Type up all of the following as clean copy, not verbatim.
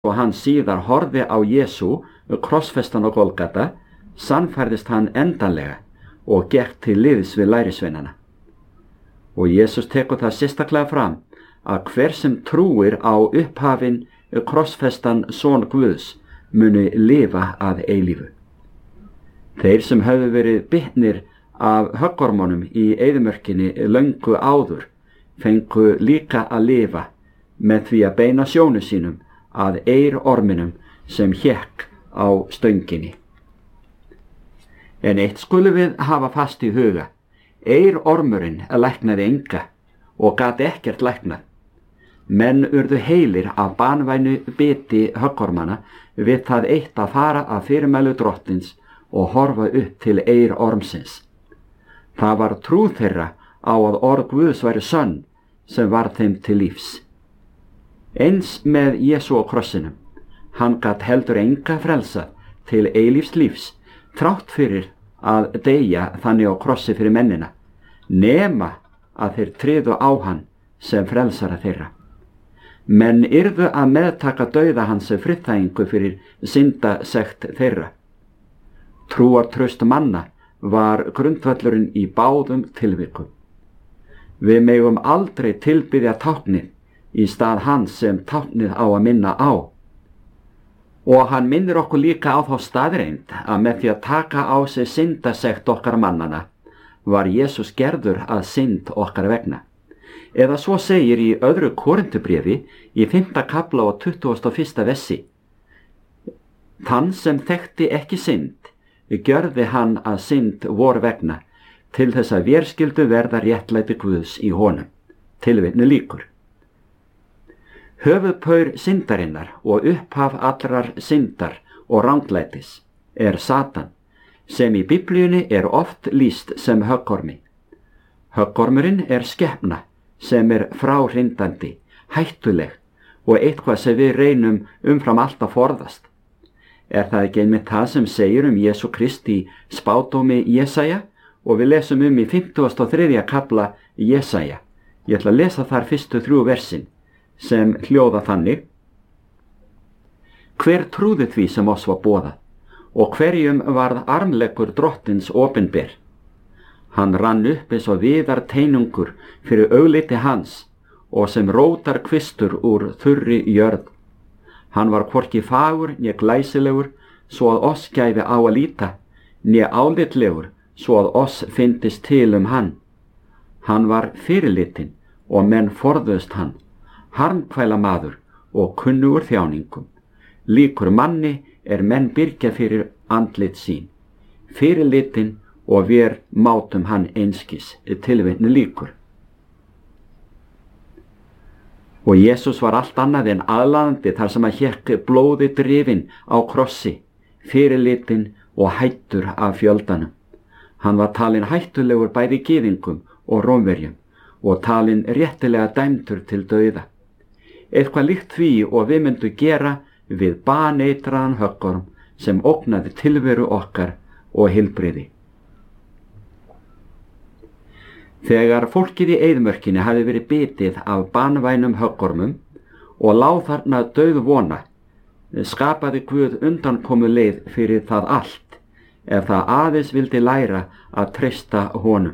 og hann síðar horfði á Jesú krossfestan á Golgata, sannfærðist hann endanlega og gekk til liðs við lærisveinana. Og Jesús tekur það sérstaklega fram að hver sem trúir á upphafinn krossfestan son Guðs muni lifa að eilífu. Þeir sem höfðu verið bitnir af höggormunum í eyðimörkinni löngu áður fengu líka að lifa með því að beina sjónu sínum að eyrorminum sem hékk á stönginni. En eitt skulum við hafa fast í huga: eyrormurinn læknaði enga og gat ekkert læknað. Menn urðu heilir af banvænu biti höggormana við það eitt að fara að fyrirmælu drottins og horfa upp til eyrormsins. Það var trú þeirra á að orð Guðs væri sönn sem var þeim til lífs. Eins með Jesú á krossinum. Hann gat heldur enga frelsað til eilífs lífs, þrátt fyrir að deyja þannig á krossi fyrir mennina, nema að þeir tryðu á hann sem frelsara þeirra. Menn yrðu að meðtaka dauða hans sem friðþægingu fyrir syndasekt þeirra. Trúartraust manna var grundvöllurinn í báðum tilvikum. Við megum aldrei tilbiðja táknið í stað hans sem táknið á að minna á. Og hann minnir okkur líka á þá staðreind að með því að taka á sig syndasekt okkar mannana var Jesús gerður að synd okkar vegna. Eða svo segir í öðru Korintubréfi í 5. kafla og 21. versi: Þann sem þekkti ekki synd gjörði hann að synd vor vegna, til þess að vér skyldu verða réttlæti Guðs í honum. Tilvitnu lýkur. Höfuðpaur syndarinnar og upphaf allrar syndar og ranglætis Satan, sem í Biblíunni oft lýst sem höggormi. Höggormurinn skepna sem fráhrindandi, hættuleg og eitthvað sem við reynum umfram allt að forðast. Það ekki einmitt það sem segir Jesú Krist í spádómi Jesaja og við lesum í 53. kafla Jesaja. Ég ætla að lesa þar fyrstu 3 versin sem hljóða þannig: Hver trúði því sem oss var boðað, og hverjum varð armleggur drottins opinber? Hann rann upp eins og viðar teinungur fyrir augliti hans og sem rótar kvistur úr þurri jörð. Hann var hvorki fagur né glæsilegur svo að oss gæfi á að líta, né álitlegur svo að oss fyndist til hann. Hann var fyrirlitin og menn forðust hann, harmkvæla maður og kunnugur þjáningum. Líkur manni menn byrgja fyrir andlit sín, fyrirlitin og vér mátum hann einskis. Tilvitnu lýkur. Og Jesús var allt annað en aðlaðandi þar sem hékk blóði drifinn á krossi, fyrirlitin og hættur af fjöldanum. Hann var talinn hættulegur bæði gyðingum og Rómverjum og talinn réttilega dæmdur til dauða. Eitthvað líkt því og við myndu gera við baneitraðan höggorm sem ógnaði tilveru okkar og heilbrigði. Þegar fólkið í eyðimörkinni hafði verið bitið af banvænum höggormum og lá þarna dauð vona, skapaði Guð undankomu leið fyrir það allt, ef það aðeins vildi læra að treysta honum.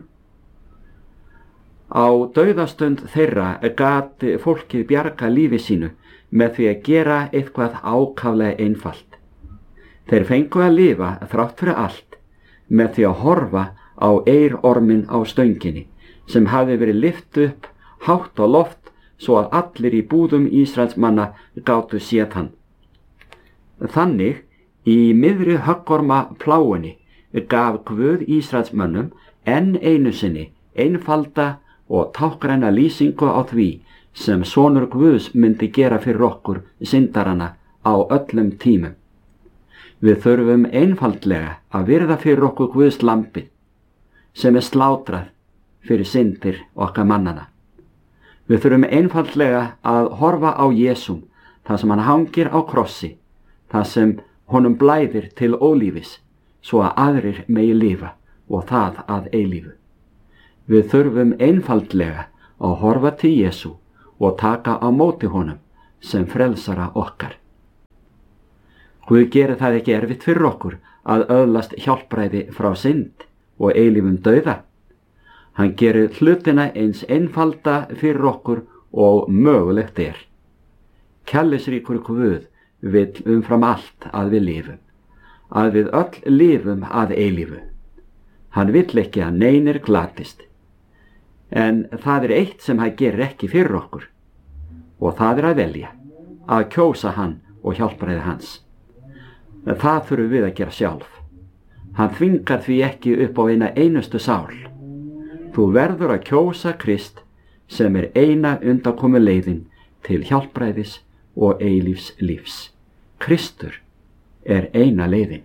Á dauðastund þeirra gat fólkið bjarga lífi sínu með því að gera eitthvað ákaflega einfalt. Þeir fengu að lifa þrátt fyrir allt með því að horfa á eyrorminn á stönginni, sem hafði verið lyft upp hátt á loft svo að allir í búðum Ísraelsmanna gátu séð hann. Þannig, í miðri höggorma pláunni gaf Guð Ísraelsmönnum enn einu sinni einfalda og tákræna lýsingu á því sem sonur Guðs myndi gera fyrir okkur syndarana á öllum tímum. Við þurfum einfaldlega að virða fyrir okkur Guðs lambið sem slátrað fyrir syndir okkar mannana. Við þurfum einfaldlega að horfa á Jesúm þar sem hann hangir á krossi, þar sem honum blæðir til ólífis svo að aðrir megi lifa og það að eilífu. Við þurfum einfaldlega að horfa til Jesú og taka á móti honum sem frelsara okkar. Guð gerir það ekki erfitt fyrir okkur að öðlast hjálpræði frá synd og eilífum dauða. Hann gerir hlutina eins einfalda fyrir okkur og mögulegt er. Kærleiksríkur Guð vill umfram allt að við lifum, að við öll lifum að eilífu. Hann vill ekki að neinir glatist. En það eitt sem hann gerir ekki fyrir okkur, og það að velja, að kjósa hann og hjálpræði hans. Það þurfum við að gera sjálf. Hann þvingar því ekki upp á eina einustu sál. Þú verður að kjósa Krist sem eina undankomu leiðin til hjálpræðis og eilífs lífs. Kristur eina leiðin.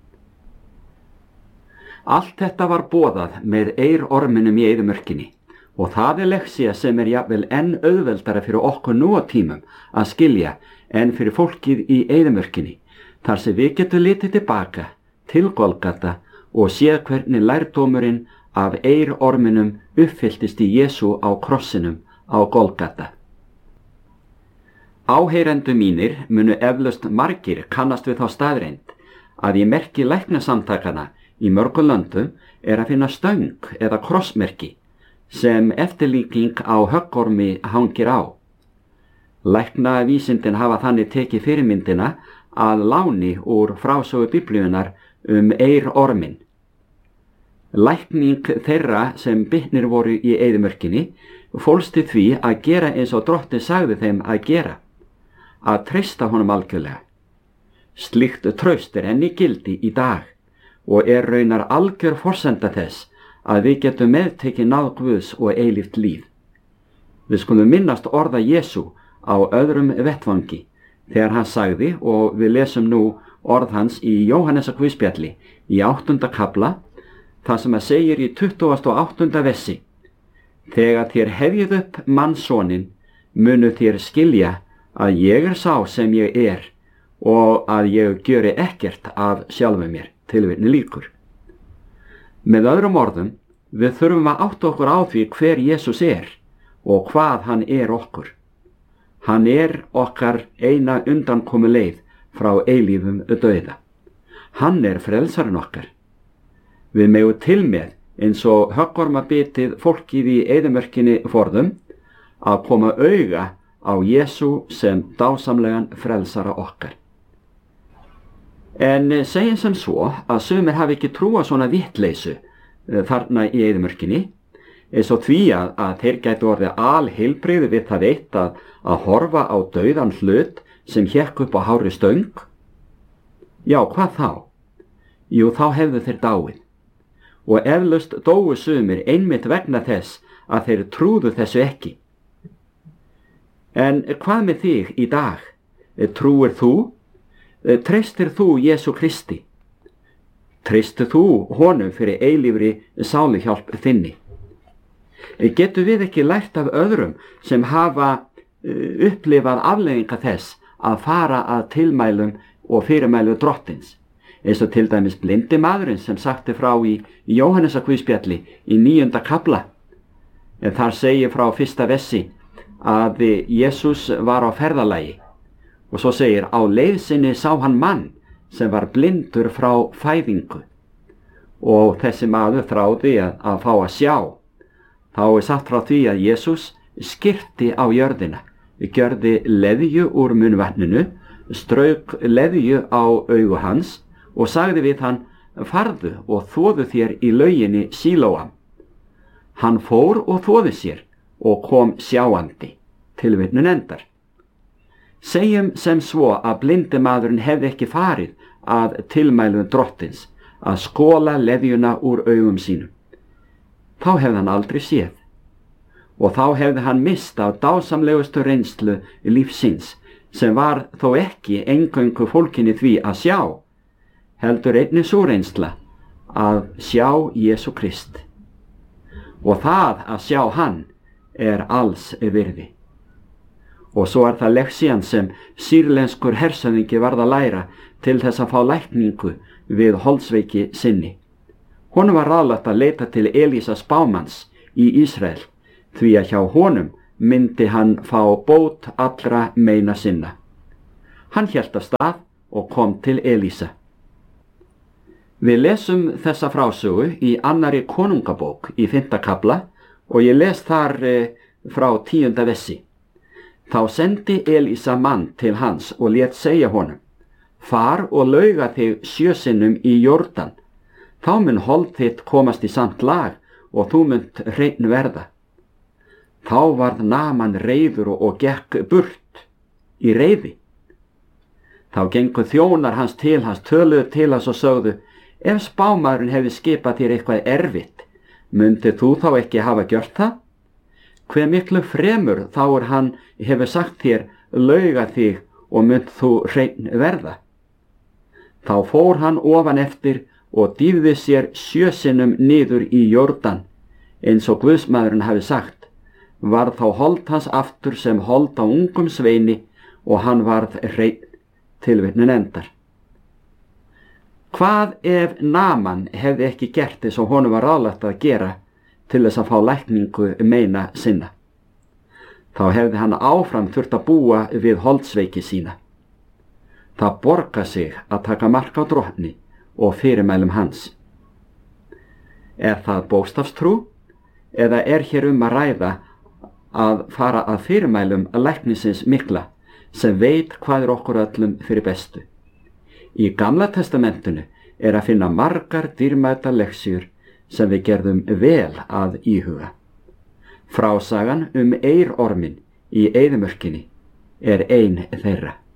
Allt þetta var boðað með eirorminum í eyðimörkinni og það leksía sem jafnvel enn auðveldara fyrir okkur nú á tímum að skilja en fyrir fólkið í eyðimörkinni, þar sem við getum litið tilbaka til Golgata og séð hvernig lærdómurinn af eirorminum uppfylltist í Jesú á krossinum á Golgata. Áheyrendur mínir munu eflaust margir kannast við þá staðreynd að í merki læknasamtakana í mörgum löndum að finna stöng eða krossmerki sem eftirlíking á höggormi hangir á. Læknavísindin hafa þannig tekið fyrirmyndina að láni úr frásögu Biblíunnar eirormin. Lækning þeirra sem bitnir voru í eyðimörkinni fólst í því að gera eins og Drottinn sagði þeim að gera, að treysta honum algjörlega. Slíkt traust enn í gildi í dag og raunar algjör forsenda þess að við getum meðtekið náð Guðs og eilíft líf. Við skulum minnast orða Jesú á öðrum vettvangi þegar hann sagði, og við lesum nú orð hans í Jóhannesarguðspjalli í 8. kafla, það sem segir í 28. versi: Þegar þér hefjið upp mannssonin, munu þér skilja að ég sá sem ég og að ég gjöri ekkert af sjálfum mér. Tilvitni lýkur. Með öðrum orðum, við þurfum að átta okkur á því hver Jesús og hvað hann okkur. Hann okkar eina undankomu leið frá eilífum dauða. Hann frelsarinn okkar. Við megum til með, eins og höggormabitið fólkið í eyðimörkinni forðum, að koma auga á Jesú sem dásamlegan frelsara okkar. En segjum sem svo að sumir hafi ekki trúa svona vittleysu þarna í eyðimörkinni, eins og því að þeir gætu orðið alheilbrigði við það eitt að horfa á dauðan hlut sem hékk upp á hárri stöng. Já, hvað þá? Jú, þá hefðu þeir dáið. Og eflaust dóu sumir einmitt vegna þess að þeir trúðu þessu ekki. En hvað með þig í dag? Trúir þú? Treystir þú Jesú Kristi? Treystir þú honum fyrir eilífri sáluhjálp þinni? Getum við ekki lært af öðrum sem hafa upplifað afleiðingar þess að fara að tilmælum og fyrirmælu Drottins, eins og til dæmis blindi maðurinn sem sagti frá í Jóhannesarguðspjalli í 9. kafla, en þar segir frá 1. versi að Jesús var á ferðalagi. Og svo segir, á leið sinni sá hann mann sem var blindur frá fæðingu og þessi maður þráði að fá að sjá. Þá sagt frá því að Jesús skyrti á jörðina, gjörði leðju úr munnvatninu, strauk leðju á augu hans og sagði við hann: farðu og þvoðu þér í lauginni Sílóam. Hann fór og þvoði sér og kom sjáandi. Tilvitnun endar. Segjum sem svo að blindi maðurinn hefði ekki farið að tilmælum Drottins að skóla leðjuna úr augum sínum. Þá hefði hann aldrei séð og þá hefði hann mist af dásamlegustu reynslu lífsins, sem var þó ekki eingöngu fólkinni því að sjá, heldur einnig sú reynsla að sjá Jesú Krist. Og það að sjá hann alls virði. Og svo það leksían sem sýrlenskur hershöfðingi varð að læra til þess að fá lækningu við holdsveiki sinni. Honum var ráðlagt að leita til Elísa spámanns í Ísrael, því að hjá honum myndi hann fá bót allra meina sinna. Hann hélt af stað og kom til Elísa. Við lesum þessa frásögu í 2. konungabók í 5. kafla og ég les þar frá 10. versi. Þá sendi Elísa mann til hans og lét segja honum: Far og lauga þig 7 sinnum í Jórdan, þá mun hold þitt komast í samt lag og þú munt hreinn verða. Þá varð Naaman reiður og gekk burt í reiði. Þá gengu þjónar hans til hans, töluðu til hans og sögðu: Ef spámaðurinn hefði skipað þér eitthvað erfitt, mundi þú þá ekki hafa gjört það? Hve miklu fremur þá hann hefur sagt þér: lauga þig og munt þú hreinn verða. Þá fór hann ofan eftir og dýfði sér 7 sinnum niður í Jórdan, eins og Guðsmaðurinn hafi sagt. Varð þá hold hans aftur sem hold á ungum sveini og hann varð hreinn. Tilvitnun endar. Hvað ef Naaman hefði ekki gert eins og honum var ráðlagt að gera til þess að fá lækningu meina sinna? Þá hefði hann áfram þurft að búa við holdsveiki sína. Það borgar sig að taka mark á Drottni og fyrirmælum hans. Er það bókstafstrú eða er hér að ræða að fara að fyrirmælum læknisins mikla sem veit hvað okkur öllum fyrir bestu? Í Gamla testamentinu er að finna margar dýrmætar lexíur sem við gerðum vel að íhuga. Frásagan eyrorminn í eyðimörkinni er ein þeirra.